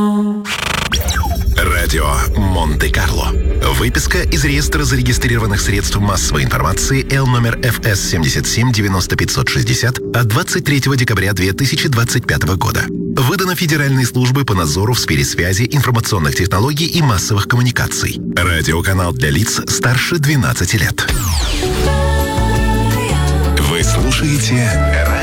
Радио Монте-Карло. Выписка из реестра зарегистрированных средств массовой информации Л номер ФС 77 90 560 от 23 декабря 2025 года. Выдано Федеральной службой по надзору в сфере связи, информационных технологий и массовых коммуникаций. Радиоканал для лиц старше 12 лет. Вы слушаете